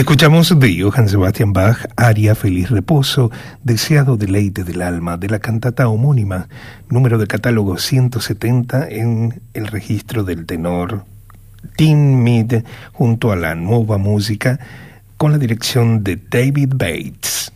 Escuchamos de Johann Sebastian Bach, aria Feliz Reposo, deseado deleite del alma, de la cantata homónima, número de catálogo 170 en el registro del tenor Tim Mead, junto a la Nuova Música, con la dirección de David Bates.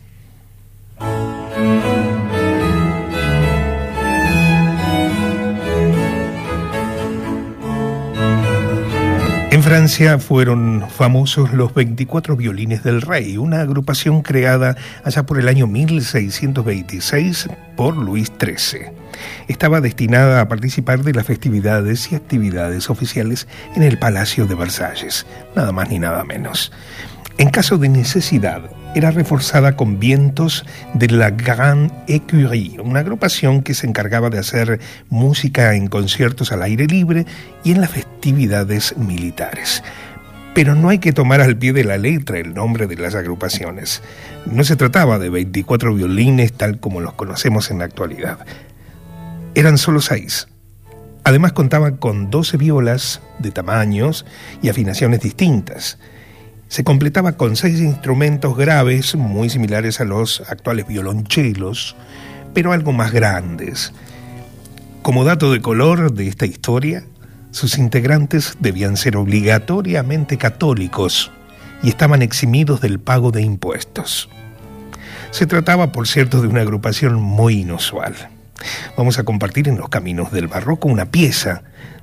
En Francia fueron famosos los 24 Violines del Rey, una agrupación creada allá por el año 1626 por Luis XIII. Estaba destinada a participar de las festividades y actividades oficiales en el Palacio de Versalles, nada más ni nada menos. En caso de necesidad, era reforzada con vientos de la Grande Écurie, una agrupación que se encargaba de hacer música en conciertos al aire libre y en las festividades militares. Pero no hay que tomar al pie de la letra el nombre de las agrupaciones. No se trataba de 24 violines tal como los conocemos en la actualidad. Eran solo 6. Además contaban con 12 violas de tamaños y afinaciones distintas. Se completaba con 6 instrumentos graves, muy similares a los actuales violonchelos, pero algo más grandes. Como dato de color de esta historia, sus integrantes debían ser obligatoriamente católicos y estaban eximidos del pago de impuestos. Se trataba, por cierto, de una agrupación muy inusual. Vamos a compartir en Los Caminos del Barroco una pieza